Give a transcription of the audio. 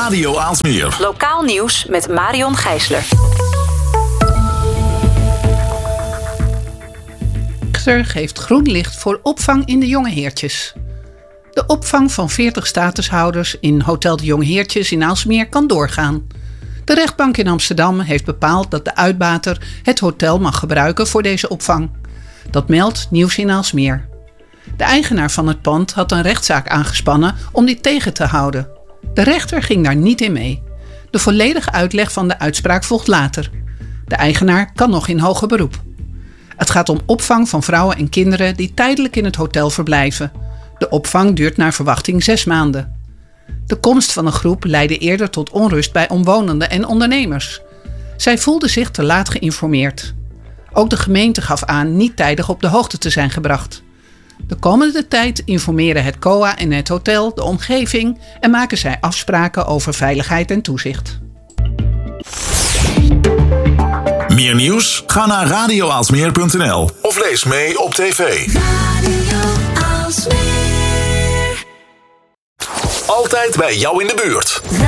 Radio Aalsmeer. Lokaal nieuws met Marion Gijsler. Geeft groen licht voor opvang in de Jonge Heertjes. De opvang van 40 statushouders in Hotel de Jonge Heertjes in Aalsmeer kan doorgaan. De rechtbank in Amsterdam heeft bepaald dat de uitbater het hotel mag gebruiken voor deze opvang. Dat meldt Nieuws in Aalsmeer. De eigenaar van het pand had een rechtszaak aangespannen om dit tegen te houden. De rechter ging daar niet in mee. De volledige uitleg van de uitspraak volgt later. De eigenaar kan nog in hoger beroep. Het gaat om opvang van vrouwen en kinderen die tijdelijk in het hotel verblijven. De opvang duurt naar verwachting 6 maanden. De komst van een groep leidde eerder tot onrust bij omwonenden en ondernemers. Zij voelden zich te laat geïnformeerd. Ook de gemeente gaf aan niet tijdig op de hoogte te zijn gebracht. De komende tijd informeren het COA en het hotel de omgeving en maken zij afspraken over veiligheid en toezicht. Meer nieuws? Ga naar radioaalsmeer.nl of lees mee op tv. Radio Aalsmeer. Altijd bij jou in de buurt.